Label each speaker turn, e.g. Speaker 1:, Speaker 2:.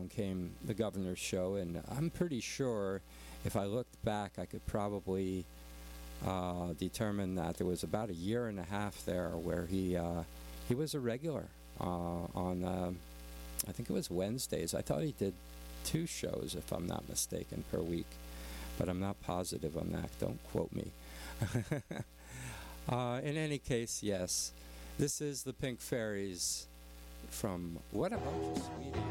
Speaker 1: along came the Governor's Show, and I'm pretty sure if I looked back, I could probably determine that there was about a year and a half there where he was a regular on, I think it was Wednesdays. I thought he did 2 shows, if I'm not mistaken, per week, but I'm not positive on that. Don't quote me. In any case, yes, this is the Pink Fairies from What About You, Sweetie?